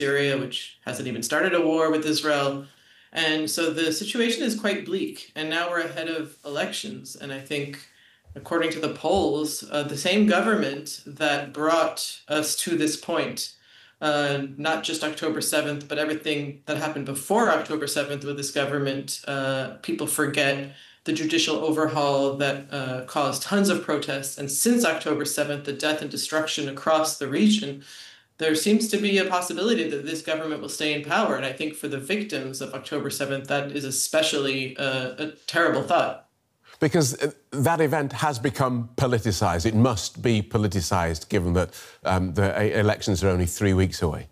Syria, which hasn't even started a war with Israel. And so the situation is quite bleak. And now we're ahead of elections. And I think, according to the polls, the same government that brought us to this point, not just October 7th, but everything that happened before October 7th with this government, people forget the judicial overhaul that caused tons of protests. And since October 7th, the death and destruction across the region, there seems to be a possibility that this government will stay in power. And I think for the victims of October 7th, that is especially a terrible thought. Because that event has become politicised. It must be politicised, given that the elections are only 3 weeks away.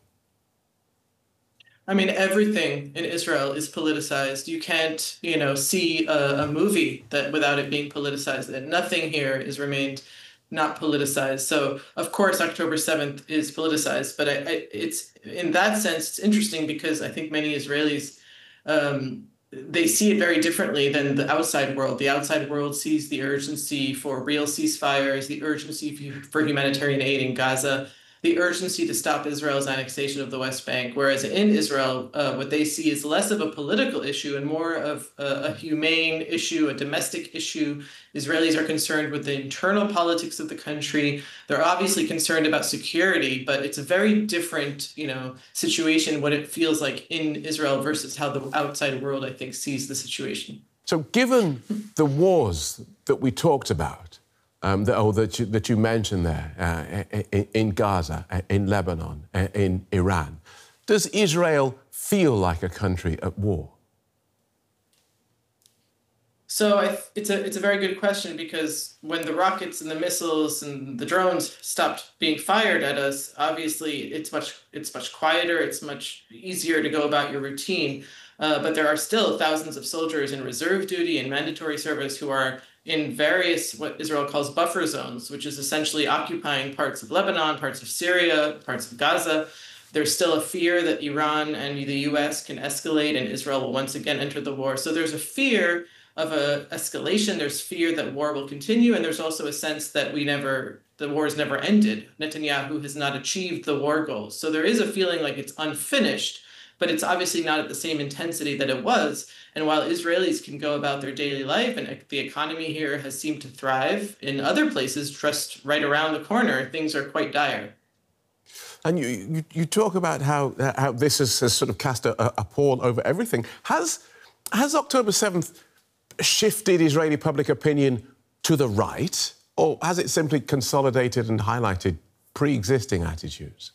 I mean, everything in Israel is politicized. You can't, see a movie that without it being politicized. And nothing here has remained not politicized. So, of course, October 7th is politicized. But it's in that sense, it's interesting because I think many Israelis, they see it very differently than the outside world. The outside world sees the urgency for real ceasefires, the urgency for humanitarian aid in Gaza, the urgency to stop Israel's annexation of the West Bank. Whereas in Israel, what they see is less of a political issue and more of a humane issue, a domestic issue. Israelis are concerned with the internal politics of the country. They're obviously concerned about security, but it's a very different, situation, what it feels like in Israel versus how the outside world, I think, sees the situation. So given the wars that we talked about, that you mentioned there, in Gaza, in Lebanon, in Iran, does Israel feel like a country at war? So it's a very good question, because when the rockets and the missiles and the drones stopped being fired at us, obviously it's much quieter. It's much easier to go about your routine. But there are still thousands of soldiers in reserve duty and mandatory service who are in various, what Israel calls buffer zones, which is essentially occupying parts of Lebanon, parts of Syria, parts of Gaza. There's still a fear that Iran and the US can escalate and Israel will once again enter the war. So there's a fear of an escalation. There's fear that war will continue. And there's also a sense that the war has never ended. Netanyahu has not achieved the war goals. So there is a feeling like it's unfinished, but it's obviously not at the same intensity that it was. And while Israelis can go about their daily life and the economy here has seemed to thrive, in other places just right around the corner, things are quite dire. And you talk about how this has sort of cast a pall over everything. Has October 7th shifted Israeli public opinion to the right, or has it simply consolidated and highlighted pre-existing attitudes?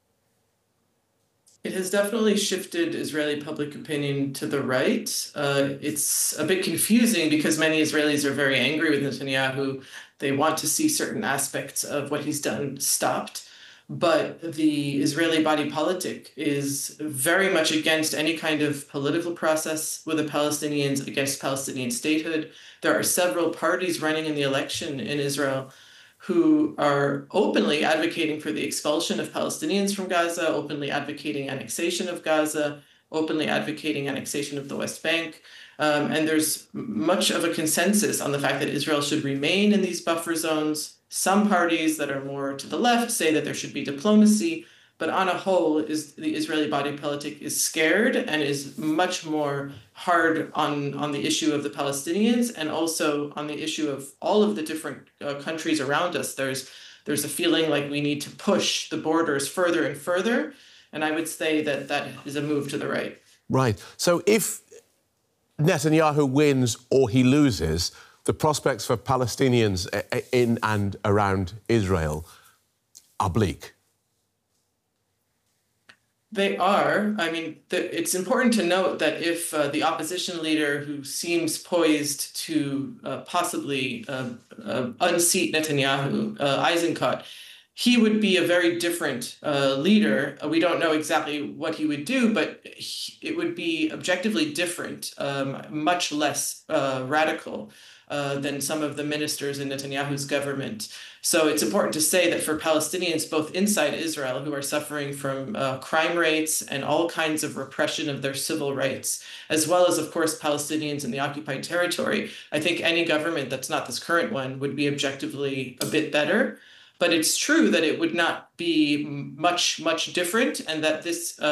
It has definitely shifted Israeli public opinion to the right. It's a bit confusing because many Israelis are very angry with Netanyahu. They want to see certain aspects of what he's done stopped. But the Israeli body politic is very much against any kind of political process with the Palestinians, against Palestinian statehood. There are several parties running in the election in Israel who are openly advocating for the expulsion of Palestinians from Gaza, openly advocating annexation of Gaza, openly advocating annexation of the West Bank. And there's much of a consensus on the fact that Israel should remain in these buffer zones. Some parties that are more to the left say that there should be diplomacy, but on a whole, the Israeli body politic is scared and is much more hard on the issue of the Palestinians and also on the issue of all of the different countries around us. There's a feeling like we need to push the borders further and further, and I would say that that is a move to the right. Right. So if Netanyahu wins or he loses, the prospects for Palestinians in and around Israel are bleak. They are. I mean, it's important to note that if the opposition leader who seems poised to possibly unseat Netanyahu, Eisenkot, he would be a very different leader. We don't know exactly what he would do, but it would be objectively different, much less radical than some of the ministers in Netanyahu's government. So it's important to say that for Palestinians, both inside Israel, who are suffering from crime rates and all kinds of repression of their civil rights, as well as, of course, Palestinians in the occupied territory, I think any government that's not this current one would be objectively a bit better. But it's true that it would not be much different, and that this